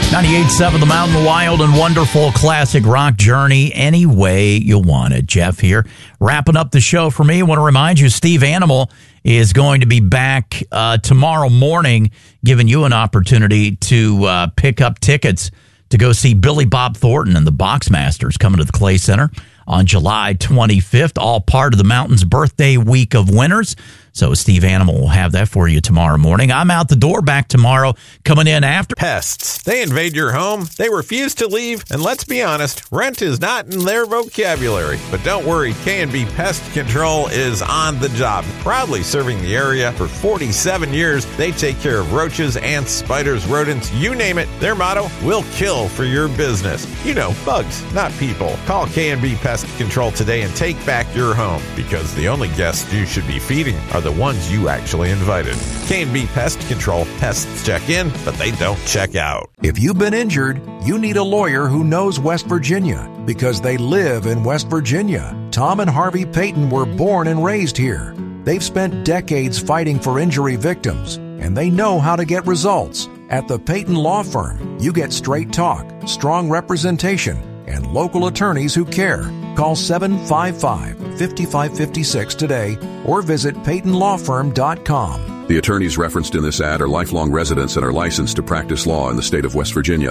98.7 The Mountain, wild and wonderful classic rock journey any way you want it. Jeff here, wrapping up the show for me. I want to remind you, Steve Animal is going to be back tomorrow morning, giving you an opportunity to pick up tickets to go see Billy Bob Thornton and the Boxmasters coming to the Clay Center on July 25th, all part of the Mountain's birthday week of winners. So Steve Animal will have that for you tomorrow morning. I'm out the door, back tomorrow, coming in after. Pests. They invade your home, they refuse to leave, and let's be honest, rent is not in their vocabulary. But don't worry, K&B Pest Control is on the job. Proudly serving the area for 47 years, they take care of roaches, ants, spiders, rodents, you name it. Their motto, we'll kill for your business. You know, bugs, not people. Call K&B Pest Control today and take back your home, because the only guests you should be feeding are the ones you actually invited. K&B Pest Control. Pests check in, but they don't check out. If you've been injured, you need a lawyer who knows West Virginia, because they live in West Virginia. Tom and Harvey Payton were born and raised here. They've spent decades fighting for injury victims, and they know how to get results. At the Payton Law Firm, you get straight talk, strong representation, and local attorneys who care. Call 755-5556 today or visit PaytonLawFirm.com. The attorneys referenced in this ad are lifelong residents and are licensed to practice law in the state of West Virginia.